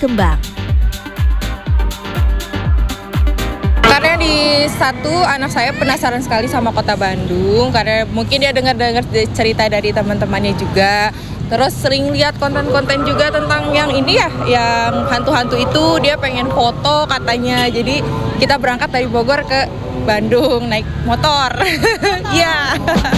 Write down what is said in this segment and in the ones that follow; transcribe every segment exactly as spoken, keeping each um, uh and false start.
berkembang. Karena di satu, anak saya penasaran sekali sama kota Bandung, karena mungkin dia dengar-dengar cerita dari teman-temannya juga. Terus sering lihat konten-konten juga tentang yang ini ya, yang hantu-hantu itu, dia pengen foto katanya. Jadi kita berangkat dari Bogor ke Bandung naik motor. Iya.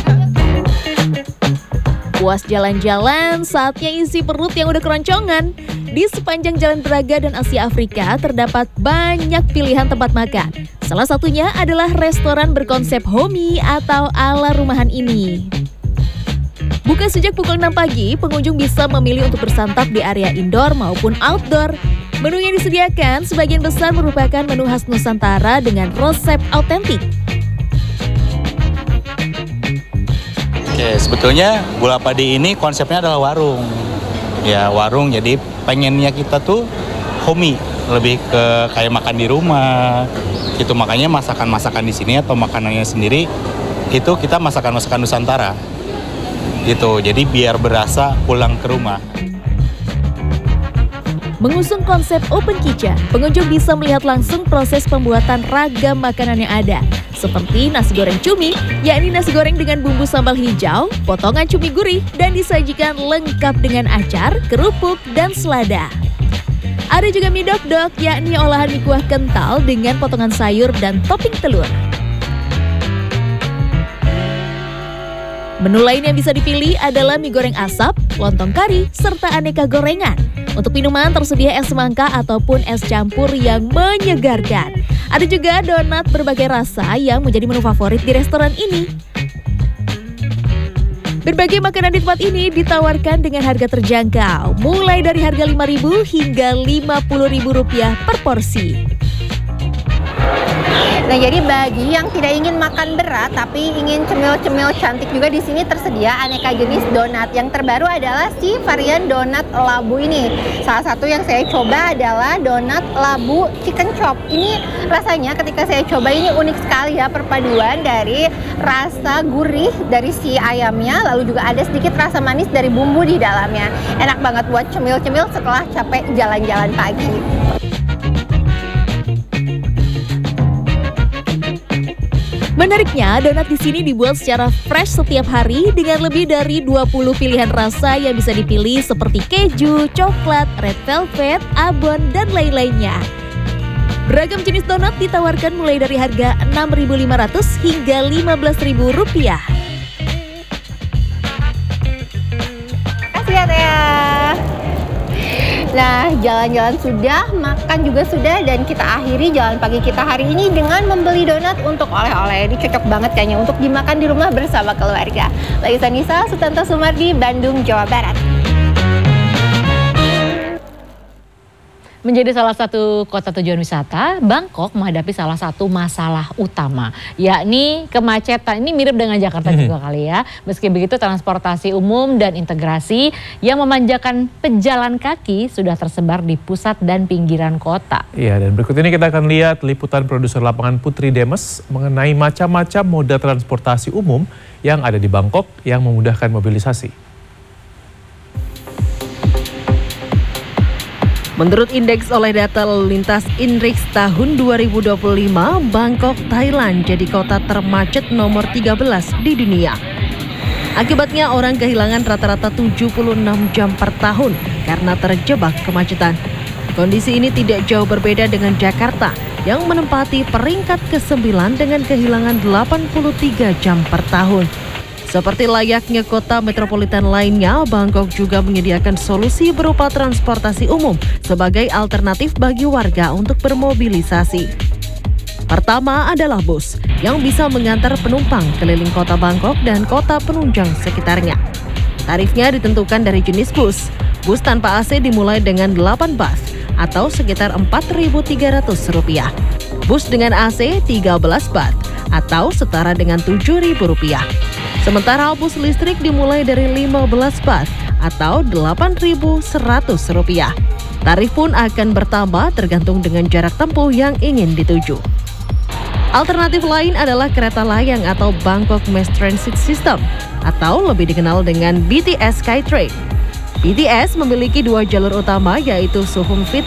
Puas jalan-jalan, saatnya isi perut yang udah keroncongan. Di sepanjang Jalan Braga dan Asia Afrika terdapat banyak pilihan tempat makan. Salah satunya adalah restoran berkonsep homey atau ala rumahan ini. Buka sejak pukul enam pagi, pengunjung bisa memilih untuk bersantap di area indoor maupun outdoor. Menu yang disediakan sebagian besar merupakan menu khas Nusantara dengan resep autentik. Oke, sebetulnya Gula Padi ini konsepnya adalah warung. Ya, warung, jadi pengennya kita tuh homey, lebih ke kayak makan di rumah. Itu makanya masakan-masakan di sini atau makanannya sendiri itu kita masakan-masakan Nusantara. Gitu, jadi biar berasa pulang ke rumah. Mengusung konsep open kitchen, pengunjung bisa melihat langsung proses pembuatan ragam makanan yang ada. Seperti nasi goreng cumi, yakni nasi goreng dengan bumbu sambal hijau, potongan cumi gurih, dan disajikan lengkap dengan acar, kerupuk, dan selada. Ada juga mie dok-dok, yakni olahan mie kuah kental dengan potongan sayur dan topping telur. Menu lain yang bisa dipilih adalah mie goreng asap, lontong kari, serta aneka gorengan. Untuk minuman tersedia es semangka ataupun es campur yang menyegarkan. Ada juga donat berbagai rasa yang menjadi menu favorit di restoran ini. Berbagai makanan di tempat ini ditawarkan dengan harga terjangkau, mulai dari harga lima ribu rupiah hingga lima puluh ribu rupiah per porsi. Nah, jadi bagi yang tidak ingin makan berat tapi ingin cemil-cemil cantik juga, di sini tersedia aneka jenis donat. Yang terbaru adalah si varian donat labu ini. Salah satu yang saya coba adalah donat labu chicken chop. Ini rasanya ketika saya coba ini unik sekali ya, perpaduan dari rasa gurih dari si ayamnya, lalu juga ada sedikit rasa manis dari bumbu di dalamnya. Enak banget buat cemil-cemil setelah capek jalan-jalan pagi. Menariknya, donat di sini dibuat secara fresh setiap hari dengan lebih dari dua puluh pilihan rasa yang bisa dipilih seperti keju, coklat, red velvet, abon, dan lain-lainnya. Beragam jenis donat ditawarkan mulai dari harga enam ribu lima ratus rupiah hingga lima belas ribu rupiah. Kasih ya, Teh. Nah, jalan-jalan sudah, makan juga sudah, dan kita akhiri jalan pagi kita hari ini dengan membeli donat untuk oleh-oleh. Ini cocok banget kayaknya untuk dimakan di rumah bersama keluarga. Laisa Nisa, Sutanto Sumardi, Bandung, Jawa Barat. Menjadi salah satu kota tujuan wisata, Bangkok menghadapi salah satu masalah utama, yakni kemacetan. Ini mirip dengan Jakarta juga kali ya. Meski begitu, transportasi umum dan integrasi yang memanjakan pejalan kaki sudah tersebar di pusat dan pinggiran kota. Iya, dan berikut ini kita akan lihat liputan produser lapangan Putri Demes mengenai macam-macam moda transportasi umum yang ada di Bangkok yang memudahkan mobilisasi. Menurut indeks oleh data lalu lintas Inrix tahun dua ribu dua puluh lima, Bangkok, Thailand jadi kota termacet nomor tiga belas di dunia. Akibatnya orang kehilangan rata-rata tujuh puluh enam jam per tahun karena terjebak kemacetan. Kondisi ini tidak jauh berbeda dengan Jakarta yang menempati peringkat kesembilan dengan kehilangan delapan puluh tiga jam per tahun. Seperti layaknya kota metropolitan lainnya, Bangkok juga menyediakan solusi berupa transportasi umum sebagai alternatif bagi warga untuk bermobilisasi. Pertama adalah bus yang bisa mengantar penumpang keliling kota Bangkok dan kota penunjang sekitarnya. Tarifnya ditentukan dari jenis bus. Bus tanpa A C dimulai dengan delapan baht atau sekitar empat ribu tiga ratus rupiah. Bus dengan A C tiga belas baht atau setara dengan tujuh ribu rupiah. Sementara bus listrik dimulai dari lima belas baht atau delapan ribu seratus rupiah. Tarif pun akan bertambah tergantung dengan jarak tempuh yang ingin dituju. Alternatif lain adalah kereta layang atau Bangkok Mass Transit System atau lebih dikenal dengan B T S Skytrain. B T S memiliki dua jalur utama yaitu Sukhumvit